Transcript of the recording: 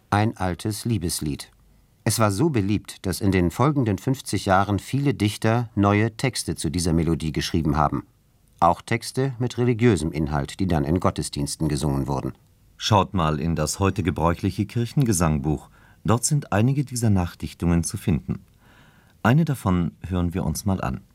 Ein altes Liebeslied. Es war so beliebt, dass in den folgenden 50 Jahren viele Dichter neue Texte zu dieser Melodie geschrieben haben. Auch Texte mit religiösem Inhalt, die dann in Gottesdiensten gesungen wurden. Schaut mal in das heute gebräuchliche Kirchengesangbuch. Dort sind einige dieser Nachdichtungen zu finden. Eine davon hören wir uns mal an.